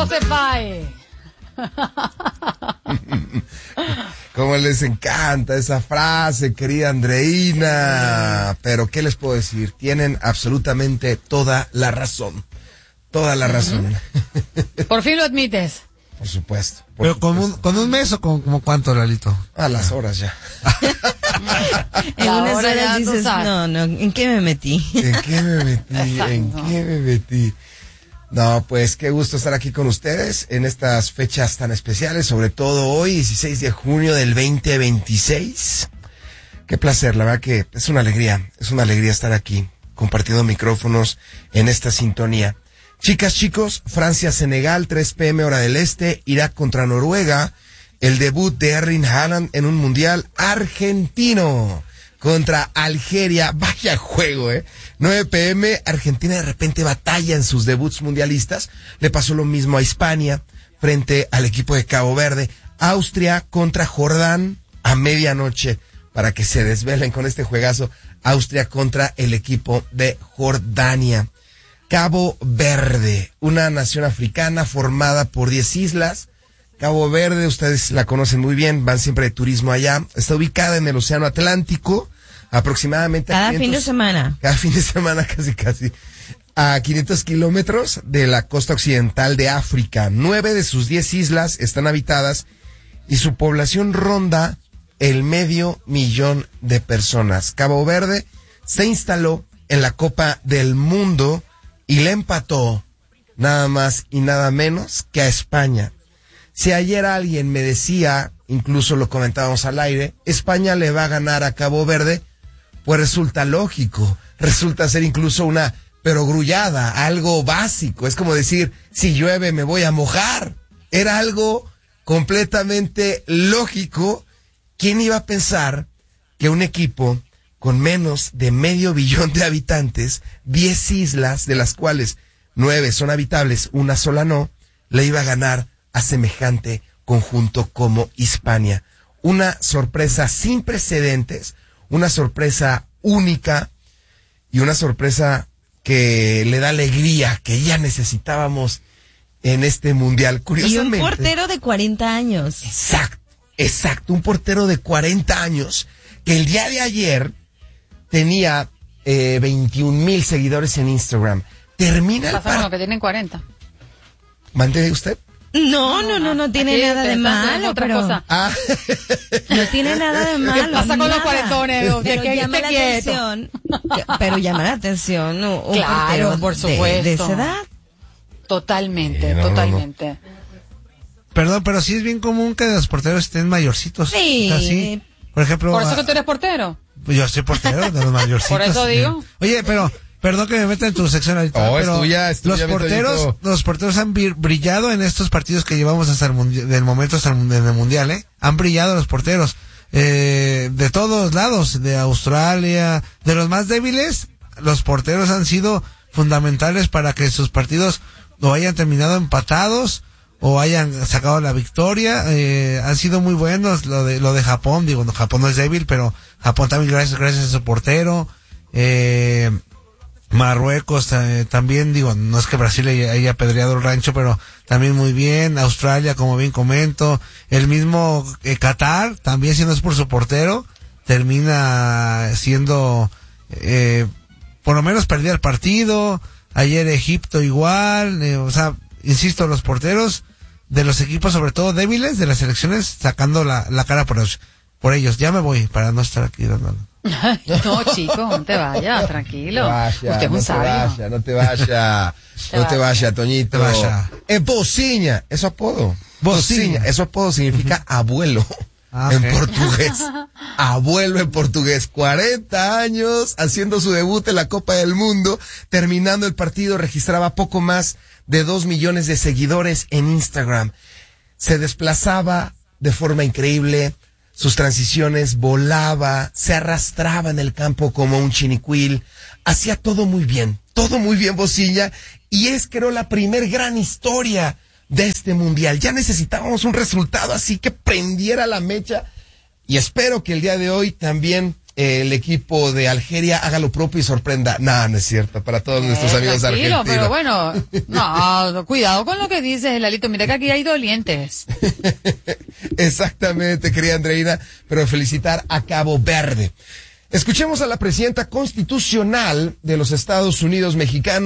Josefai. Cómo les encanta esa frase, querida Andreina. Pero, ¿qué les puedo decir? Tienen absolutamente toda la razón. Toda la razón. Por fin lo admites. Por supuesto. Pero con un mes o como cuánto, Lalito. A las horas ya. En unas horas dices, no, ¿en qué me metí? ¿En qué me metí? Exacto. ¿En qué me metí? No, pues qué gusto estar aquí con ustedes en estas fechas tan especiales, sobre todo hoy, 16 de junio del 2026. Qué placer, la verdad que es una alegría estar aquí, compartiendo micrófonos en esta sintonía. Chicas, chicos, Francia-Senegal, 3 p.m. hora del este, Irak contra Noruega, el debut de Erling Haaland en un mundial argentino contra Algeria, vaya juego, 9 p.m, Argentina de repente batalla en sus debuts mundialistas, le pasó lo mismo a Hispania frente al equipo de Cabo Verde, Austria contra Jordán a medianoche, para que se desvelen con este juegazo, Austria contra el equipo de Jordania. Cabo Verde, una nación africana formada por 10 islas. Cabo Verde, ustedes la conocen muy bien, van siempre de turismo allá. Está ubicada en el Océano Atlántico, aproximadamente Cada fin de semana, casi, a 500 kilómetros de la costa occidental de África. 9 de sus 10 islas están habitadas y su población ronda el 500,000 de personas. Cabo Verde se instaló en la Copa del Mundo y le empató nada más y nada menos que a España. Si ayer alguien me decía, incluso lo comentábamos al aire, España le va a ganar a Cabo Verde, pues resulta lógico, resulta ser incluso una perogrullada, algo básico. Es como decir, si llueve me voy a mojar. Era algo completamente lógico. ¿Quién iba a pensar que un equipo con menos de 500 millones de habitantes, 10 islas, de las cuales 9 son habitables, una sola no, le iba a ganar a semejante conjunto como Hispania? Una sorpresa sin precedentes, una sorpresa única y una sorpresa que le da alegría, que ya necesitábamos en este mundial. Curiosamente. Y un portero de 40 años. Exacto, un portero de 40 años que el día de ayer tenía 21,000 seguidores en Instagram. Termina el partido. Que tienen 40. ¿Mande usted? No tiene nada de malo, pero cosa. No tiene nada de malo. ¿Qué pasa con los cuarentones? Pero llama la atención un claro, portero por supuesto. De esa edad. Totalmente, totalmente. No. Perdón, pero sí es bien común que los porteros estén mayorcitos. Sí. Así, por ejemplo. ¿Por eso que tú eres portero? Pues yo soy portero de los mayorcitos. Por eso digo. Oye, pero perdón que me meta en tu sección ahorita, pero los porteros han brillado en estos partidos que llevamos hasta del momento hasta el mundial, Han brillado los porteros de todos lados, de Australia, de los más débiles. Los porteros han sido fundamentales para que sus partidos o hayan terminado empatados o hayan sacado la victoria. Han sido muy buenos. Lo de Japón, digo, Japón no es débil, pero Japón también gracias a su portero. Marruecos también, digo, no es que Brasil haya apedreado el rancho, pero también muy bien. Australia, como bien comento. El mismo Qatar, también si no es por su portero, termina siendo, por lo menos perdía el partido. Ayer Egipto igual, insisto, los porteros de los equipos, sobre todo débiles, de las selecciones, sacando la cara por ellos. Ya me voy, para no estar aquí dando. No, chico, no te vayas, tranquilo. Usted es un sabio. No te vayas, Toñito. Bociña, eso apodo. Bociña, eso apodo significa abuelo. En portugués. Abuelo en portugués. 40 años haciendo su debut en la Copa del Mundo. Terminando el partido, registraba poco más de 2 millones de seguidores en Instagram. Se desplazaba de forma increíble. Sus transiciones, volaba, se arrastraba en el campo como un chinicuil, hacía todo muy bien Bociña, y es, creo, la primer gran historia de este mundial. Ya necesitábamos un resultado así que prendiera la mecha, y espero que el día de hoy también el equipo de Algeria haga lo propio y sorprenda. No, no es cierto, para todos nuestros amigos argentinos. Pero bueno, no, cuidado con lo que dices, Lalito, mira que aquí hay dolientes. Exactamente, querida Andreina, pero felicitar a Cabo Verde. Escuchemos a la presidenta constitucional de los Estados Unidos mexicanos.